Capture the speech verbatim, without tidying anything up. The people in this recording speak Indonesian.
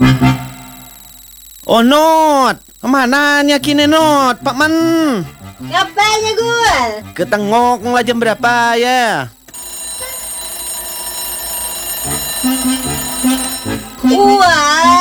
Oh, Not. Kemananya kini, Not? Pak Man. Ngapainnya gue? Ketengok lah jam berapa ya? Wah,